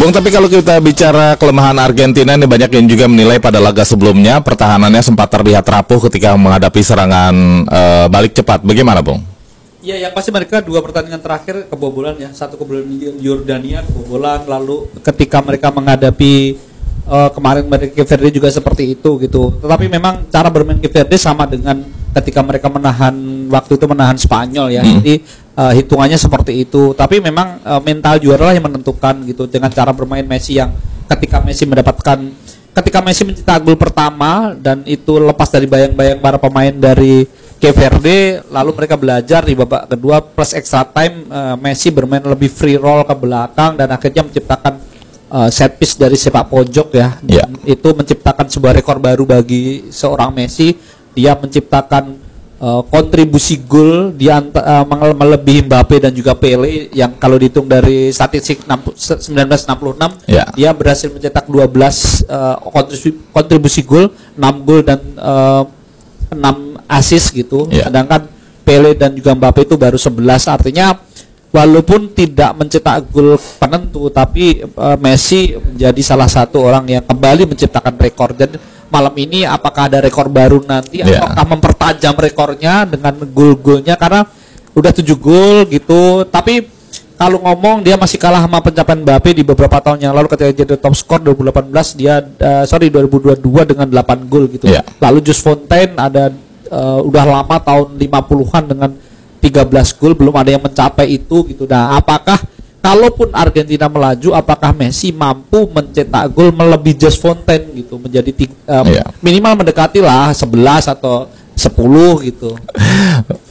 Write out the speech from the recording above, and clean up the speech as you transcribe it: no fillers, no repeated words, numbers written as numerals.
Bung, tapi kalau kita bicara kelemahan Argentina ini, banyak yang juga menilai pada laga sebelumnya pertahanannya sempat terlihat rapuh ketika menghadapi serangan balik cepat. Bagaimana, Bung? Ya, yang pasti mereka dua pertandingan terakhir kebobolan ya. Satu kebobolan Yordania, kebobolan. Lalu ketika mereka menghadapi kemarin Cape Verde juga seperti itu gitu. Tetapi memang cara bermain Cape Verde sama dengan ketika mereka waktu itu menahan Spanyol ya. Jadi hitungannya seperti itu. Tapi memang mental juara lah yang menentukan gitu, dengan cara bermain Messi yang ketika Messi mencetak gol pertama dan itu lepas dari bayang-bayang para pemain dari Cape Verde, lalu mereka belajar di babak kedua plus extra time, Messi bermain lebih free roll ke belakang dan akhirnya menciptakan set piece dari sepak pojok ya. Itu menciptakan sebuah rekor baru bagi seorang Messi. Dia menciptakan kontribusi gol melebihi Mbappe dan juga Pele yang kalau dihitung dari statistik 1966 dia berhasil mencetak 12 kontribusi gol, 6 gol dan 6 assist gitu. Sedangkan Pele dan juga Mbappe itu baru 11. Artinya walaupun tidak mencetak gol penentu, tapi Messi menjadi salah satu orang yang kembali menciptakan rekor. Dan malam ini apakah ada rekor baru nanti, apakah mempertajam rekornya dengan gol-golnya, karena udah 7 gol gitu. Tapi kalau ngomong dia masih kalah sama pencapaian Mbappe di beberapa tahun yang lalu ketika jadi top skor 2018 2022 dengan 8 gol gitu. Lalu Jules Fontaine ada udah lama tahun 50-an dengan 13 gol, belum ada yang mencapai itu gitu. Nah, apakah kalaupun Argentina melaju, apakah Messi mampu mencetak gol melebihi Jules Fontaine gitu, menjadi minimal mendekati lah 11 atau 10 gitu.